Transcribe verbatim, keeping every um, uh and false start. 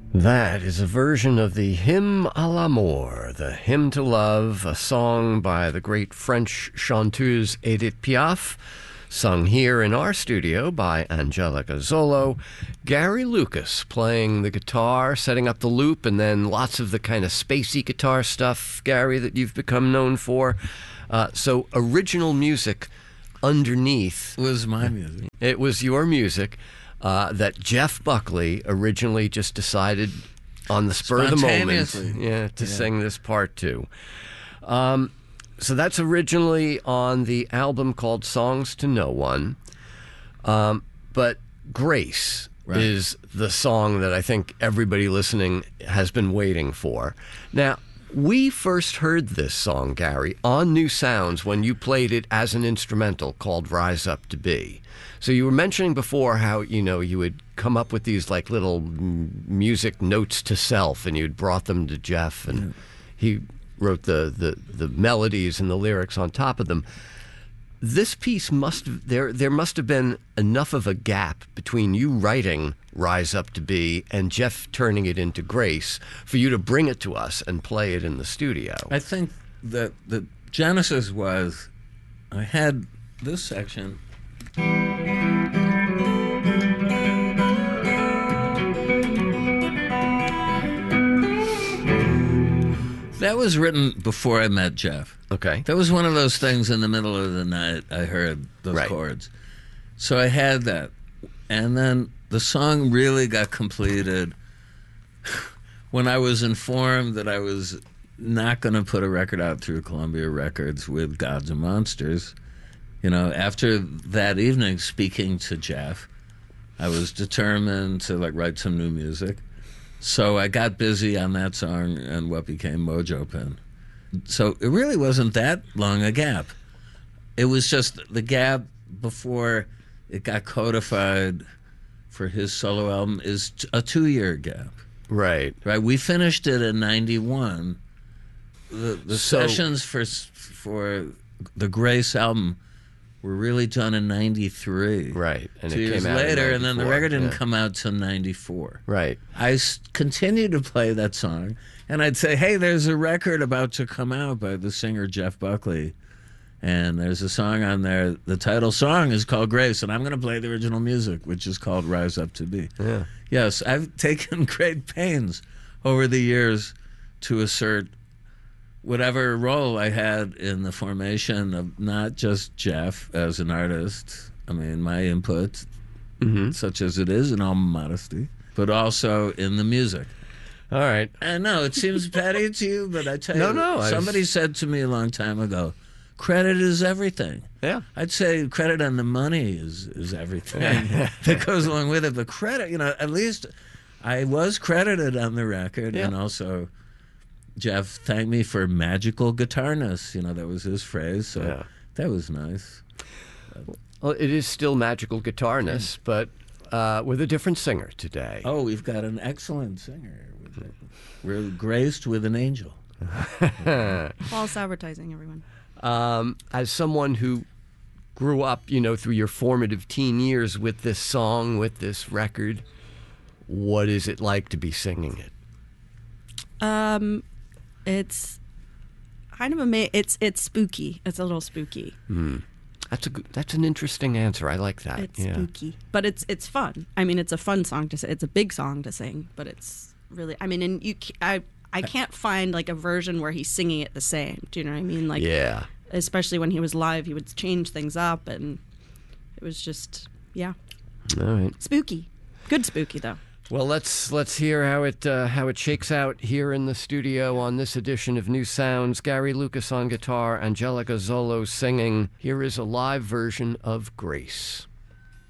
That is a version of the Hymn à l'amour, the Hymn to Love, a song by the great French chanteuse Edith Piaf, sung here in our studio by Angelica Zolo. Gary Lucas playing the guitar, setting up the loop, and then lots of the kind of spacey guitar stuff, Gary, that you've become known for. Uh, so original music underneath. It was my music. It was your music. Uh, that Jeff Buckley originally just decided on the spur of the moment yeah, to yeah. sing this part too. Um, so that's originally on the album called Songs to No One. Um, but Grace right. is the song that I think everybody listening has been waiting for. Now, we first heard this song, Gary, on New Sounds when you played it as an instrumental called Rise Up to Be. So you were mentioning before how, you know, you would come up with these like little m- music notes to self and you'd brought them to Jeff and yeah. he wrote the, the, the melodies and the lyrics on top of them. This piece must have, there there must have been enough of a gap between you writing Rise Up to Be and Jeff turning it into Grace for you to bring it to us and play it in the studio. I think that the genesis was I had this section. That was written before I met Jeff. Okay. That was one of those things in the middle of the night I heard those right. chords. So I had that. And then the song really got completed when I was informed that I was not going to put a record out through Columbia Records with Gods and Monsters. You know, after that evening speaking to Jeff, I was determined to like write some new music. So I got busy on that song and what became Mojo Pen. So it really wasn't that long a gap. It was just the gap before it got codified for his solo album is a two-year gap. Right. Right. We finished it in ninety-one. The, the so, sessions for for the Grace album were really done in ninety-three. Right. And Two it years came out later, and then the record didn't yeah. come out till ninety-four. Right. I s- continued to play that song, and I'd say, hey, there's a record about to come out by the singer Jeff Buckley, and there's a song on there. The title song is called Grace, and I'm going to play the original music, which is called Rise Up to Be. Yeah. Yes, I've taken great pains over the years to assert whatever role I had in the formation of not just Jeff as an artist, I mean, my input, mm-hmm. such as it is in all modesty, but also in the music. All right. I know, it seems petty to you, but I tell no, you, no, somebody was... said to me a long time ago, credit is everything. Yeah. I'd say credit on the money is, is everything that goes along with it, but credit, you know, at least I was credited on the record, yeah. and also Jeff thanked me for magical guitarness. You know, that was his phrase, so yeah. that was nice. Well, it is still magical guitarness, but uh, with a different singer today. Oh, we've got an excellent singer. We're graced with an angel. False advertising, everyone. Um, as someone who grew up, you know, through your formative teen years with this song, with this record, what is it like to be singing it? Um... It's kind of amazing. It's it's spooky. It's a little spooky. Mm. That's a good, that's an interesting answer. I like that. It's yeah. spooky, but it's it's fun. I mean, it's a fun song to sing. It's a big song to sing, but it's really. I mean, and you, I I can't find like a version where he's singing it the same. Do you know what I mean? Like, yeah. Especially when he was live, he would change things up, and it was just yeah. All right. Spooky, good spooky though. Well, let's let's hear how it uh, how it shakes out here in the studio on this edition of New Sounds. Gary Lucas on guitar, Angelica Zolo singing. Here is a live version of Grace.